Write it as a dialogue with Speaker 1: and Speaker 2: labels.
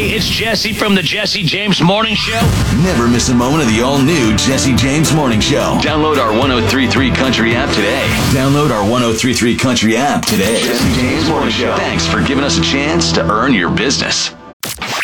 Speaker 1: Hey, it's Jesse from the Jesse James Morning Show.
Speaker 2: Never miss a moment of the all-new Jesse James Morning Show. Download our 103.3 Country app today. Download our 103.3 Country app today. Jesse James Morning Show. Thanks for giving us a chance to earn your business.